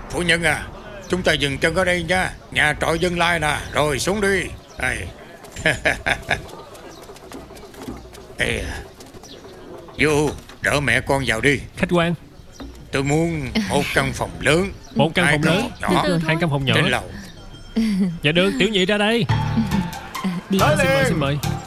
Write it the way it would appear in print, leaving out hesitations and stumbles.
Phu nhân à, chúng ta dừng chân ở đây nha. Nhà trọ Dân Lai nè. Rồi xuống đi. Đây. Ê, vô, đỡ mẹ con vào đi. Khách quan, Tôi muốn một căn phòng lớn, một căn phòng lớn, nhỏ, hai căn phòng nhỏ. trên lầu. Dạ được, tiểu nhị ra đây. Đi. Xin mời, xin mời.